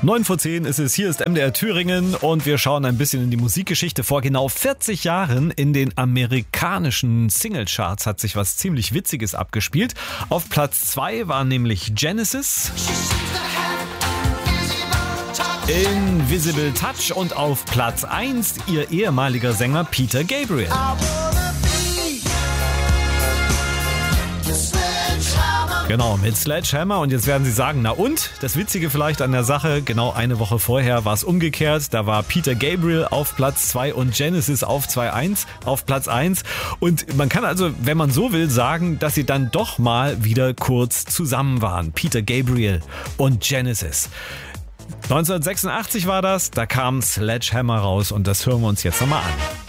9:10 ist es, hier ist MDR Thüringen und wir schauen ein bisschen in die Musikgeschichte. Vor genau 40 Jahren in den amerikanischen Singlecharts hat sich was ziemlich Witziges abgespielt. Auf Platz 2 war nämlich Genesis, Invisible Touch und auf Platz 1 ihr ehemaliger Sänger Peter Gabriel. Genau, mit Sledgehammer. Und jetzt werden Sie sagen, na und? Das Witzige vielleicht an der Sache, genau eine Woche vorher war es umgekehrt. Da war Peter Gabriel auf Platz 2 und Genesis auf Platz 1. Und man kann also, wenn man so will, sagen, dass sie dann doch mal wieder kurz zusammen waren. Peter Gabriel und Genesis. 1986 war das, da kam Sledgehammer raus und das hören wir uns jetzt nochmal an.